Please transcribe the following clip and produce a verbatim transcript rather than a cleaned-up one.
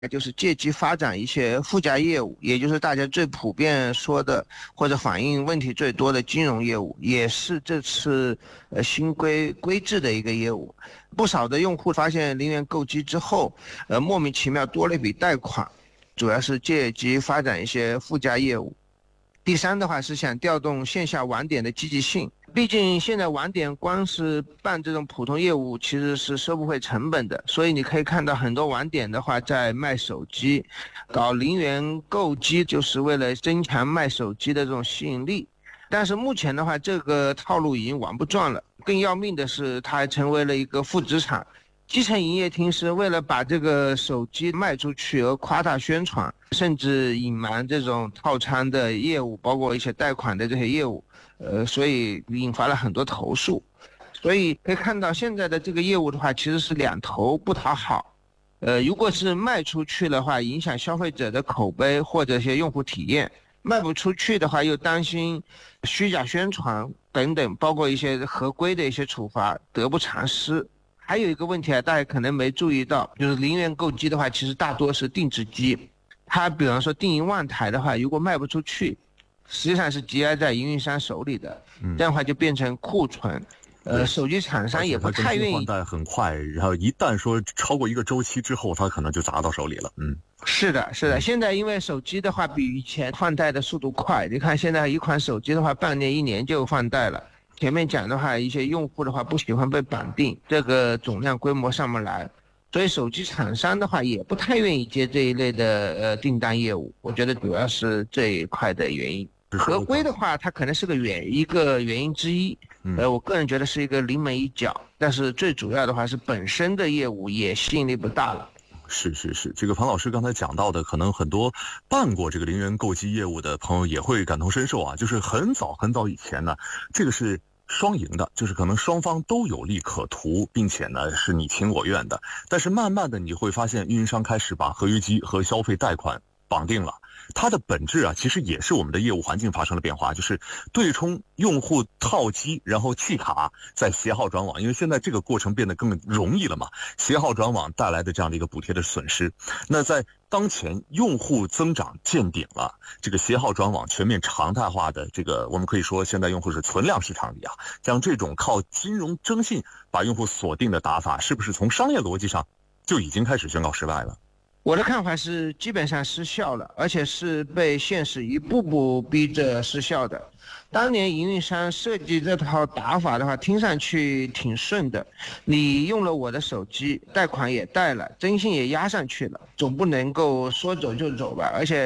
就是借机发展一些附加业务，也就是大家最普遍说的或者反映问题最多的金融业务，也是这次呃新规规制的一个业务。不少的用户发现零元购机之后，呃莫名其妙多了一笔贷款，主要是借机发展一些附加业务。第三的话是想调动线下网点的积极性，毕竟现在网点光是办这种普通业务其实是收不回成本的，所以你可以看到很多网点的话在卖手机，搞零元购机就是为了增强卖手机的这种吸引力。但是目前的话，这个套路已经玩不转了，更要命的是它还成为了一个负资产。基层营业厅是为了把这个手机卖出去而夸大宣传，甚至隐瞒这种套餐的业务，包括一些贷款的这些业务，呃，所以引发了很多投诉。所以可以看到现在的这个业务的话，其实是两头不讨好。呃，如果是卖出去的话，影响消费者的口碑或者一些用户体验；卖不出去的话，又担心虚假宣传等等，包括一些合规的一些处罚得不偿失。还有一个问题啊，大家可能没注意到，就是零元购机的话，其实大多是定制机。它比方说定一万台的话，如果卖不出去，实际上是积压在营运商手里的，这样的话就变成库存。呃，手机厂商也不太愿意。 换代很快，然后一旦说超过一个周期之后，它可能就砸到手里了。嗯， 是的，是的。现在因为手机的话比以前换代的速度快，你看现在一款手机的话，半年一年就换代了。前面讲的话，一些用户的话不喜欢被绑定，这个总量规模上不来，所以手机厂商的话也不太愿意接这一类的呃订单业务。我觉得主要是这一块的原因。合规的话，它可能是个原一个原因之一，呃，我个人觉得是一个临门一脚，但是最主要的话是本身的业务也吸引力不大了。 是是是，这个庞老师刚才讲到的，可能很多办过这个零元购机业务的朋友也会感同身受啊。就是很早很早以前呢，这个是双赢的，就是可能双方都有利可图，并且呢是你情我愿的。但是慢慢的你会发现，运营商开始把合约机和消费贷款绑定了。它的本质啊，其实也是我们的业务环境发生了变化，就是对冲用户套机，然后弃卡，再携号转网，因为现在这个过程变得更容易了嘛，携号转网带来的这样的一个补贴的损失。那在当前用户增长见顶了，这个携号转网全面常态化的这个，我们可以说现在用户是存量市场里啊，像这种靠金融征信把用户锁定的打法，是不是从商业逻辑上就已经开始宣告失败了？ 我的看法是基本上失效了，而且是被现实一步步逼着失效的。当年营运商设计这套打法的话，听上去挺顺的，你用了我的手机，贷款也贷了，征信也压上去了，总不能够说走就走吧？而且